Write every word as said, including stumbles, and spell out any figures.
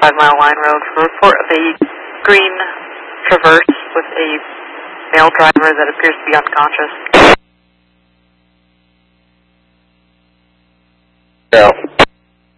Five Mile Line Road for a report of a green Traverse with a male driver that appears to be unconscious. Yeah.